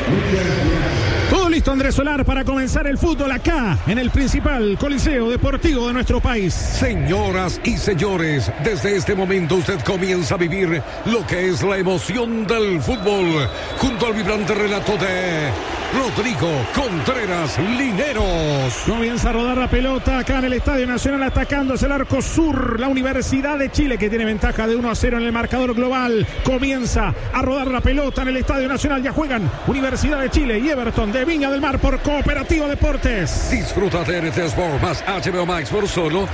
Todo listo, Andrés Solar, para comenzar el fútbol acá, en el principal coliseo deportivo de nuestro país. Señoras y señores, desde este momento usted comienza a vivir lo que es la emoción del fútbol, junto al vibrante relato de Rodrigo Contreras Lineros. Comienza a rodar la pelota acá en el Estadio Nacional, atacándose el arco sur. La Universidad de Chile, que tiene ventaja de 1-0 en el marcador global, comienza a rodar la pelota en el Estadio Nacional. Ya juegan Universidad de Chile y Everton de Viña del Mar por Cooperativa Deportes. Disfruta de TNT Sport más HBO Max por solo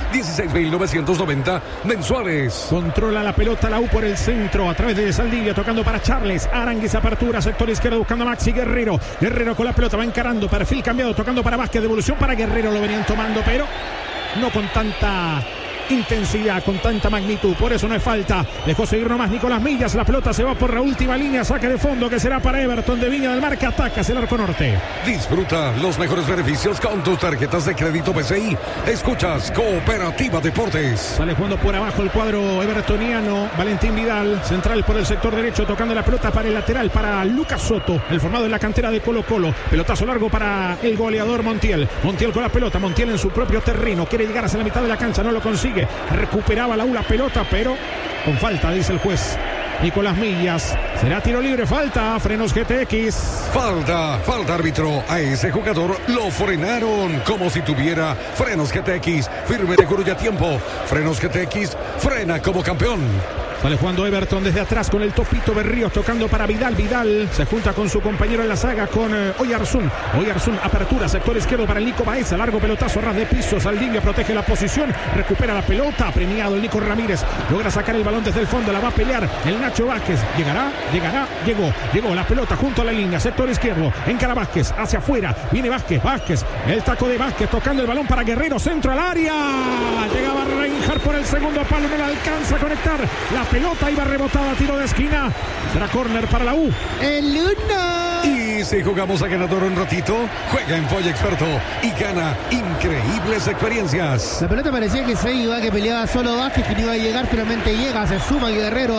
16.990 mensuales. Controla la pelota la U por el centro, a través de Saldivia, tocando para Charles Aránguiz, apertura, sector izquierdo, buscando a Maxi Guerrero. Guerrero con la pelota, va encarando, perfil cambiado, tocando para Vázquez, devolución para Guerrero, lo venían tomando, pero no con tanta intensidad, con tanta magnitud, por eso no es falta. Dejó seguir nomás Nicolás Millas, la pelota se va por la última línea, saque de fondo que será para Everton de Viña del Mar, que ataca hacia el arco norte. Disfruta los mejores beneficios con tus tarjetas de crédito PCI. Escuchas Cooperativa Deportes. Sale jugando por abajo el cuadro evertoniano, Valentín Vidal, central por el sector derecho, tocando la pelota para el lateral, para Lucas Soto, el formado en la cantera de Colo Colo. Pelotazo largo para el goleador Montiel. Montiel con la pelota, Montiel en su propio terreno, quiere llegar hacia la mitad de la cancha, no lo consigue. Recuperaba la U la pelota, pero con falta, dice el juez Nicolás Millas. Será tiro libre, falta, Frenos GTX. Falta árbitro. A ese jugador lo frenaron como si tuviera Frenos GTX. Firme de Corulla tiempo. Frenos GTX frena como campeón. Sale jugando Everton desde atrás con el Topito Berríos, tocando para Vidal. Vidal se junta con su compañero en la saga, con Oyarzún. Oyarzún, apertura, sector izquierdo para el Nico Baeza. Largo pelotazo, ras de piso. Saldivia protege la posición, recupera la pelota. Premiado el Nico Ramírez. Logra sacar el balón desde el fondo, la va a pelear el Nacho Vázquez. Llegará, llegó la pelota junto a la línea, sector izquierdo. Encara Vázquez, hacia afuera. Viene Vázquez. El taco de Vázquez, tocando el balón para Guerrero, centro al área. Llegaba Reinhardt por el segundo palo, no la alcanza a conectar. La pelota iba rebotada, tiro de esquina. Será córner para la U. El 1. Y si jugamos a ganador un ratito, juega en Foy Experto y gana increíbles experiencias. La pelota parecía que se iba, que peleaba solo Vázquez, que no iba a llegar, finalmente llega, se suma Guerrero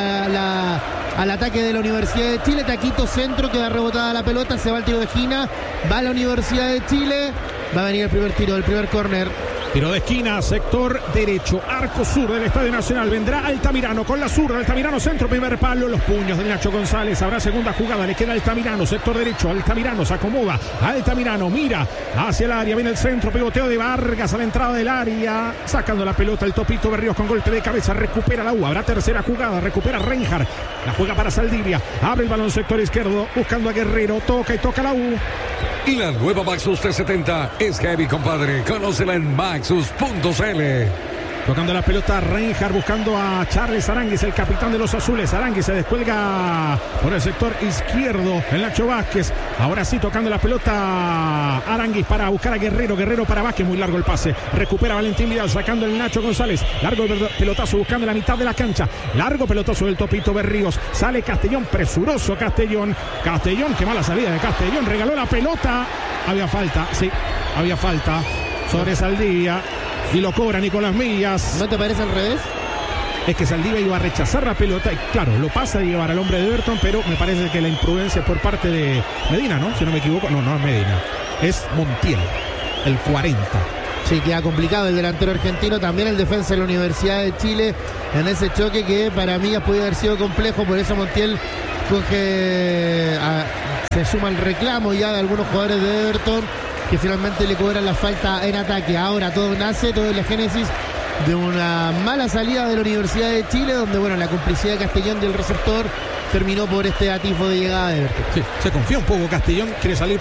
al ataque de la Universidad de Chile. Taquito centro, queda rebotada la pelota, se va el tiro de esquina, va la Universidad de Chile, va a venir el primer tiro, el primer córner. Tiro de esquina, sector derecho, arco sur del Estadio Nacional. Vendrá Altamirano con la zurda. Altamirano, centro, primer palo. Los puños de Nacho González. Habrá segunda jugada. Le queda Altamirano, sector derecho. Altamirano se acomoda. Altamirano mira hacia el área. Viene el centro. Pivoteo de Vargas a la entrada del área. Sacando la pelota el Topito Berríos con golpe de cabeza. Recupera la U. Habrá tercera jugada. Recupera Reinhardt. La juega para Saldivia. Abre el balón sector izquierdo. Buscando a Guerrero. Toca y toca la U. Y la nueva Maxus T70 es heavy, compadre. Conócela en Maxus.cl. Tocando la pelota Reinhardt, buscando a Charles Aránguiz, el capitán de los azules. Aránguiz se descuelga por el sector izquierdo, el Nacho Vázquez. Ahora sí, tocando la pelota Aránguiz para buscar a Guerrero. Guerrero para Vázquez, muy largo el pase. Recupera Valentín Vidal, sacando el Nacho González. Largo el pelotazo, buscando la mitad de la cancha. Largo pelotazo del Topito Berríos. Sale Castellón, presuroso Castellón. Qué mala salida de Castellón. Regaló la pelota. Había falta, sí, había falta sobre Saldivia. Y lo cobra Nicolás Millas. ¿No te parece al revés? Es que Saldivia iba a rechazar la pelota y claro, lo pasa de llevar al hombre de Everton, pero me parece que la imprudencia por parte de Medina, ¿no? Si no me equivoco, no es Medina, es Montiel, el 40. Sí, queda complicado el delantero argentino, también el defensa de la Universidad de Chile en ese choque que para mí puede haber sido complejo, por eso Montiel se suma el reclamo ya de algunos jugadores de Everton, que finalmente le cobran la falta en ataque. Ahora todo nace, todo es la génesis de una mala salida de la Universidad de Chile, donde bueno, la complicidad de Castellón del receptor terminó por este atisbo de llegada de Everton. Sí, se confía un poco Castellón, quiere salir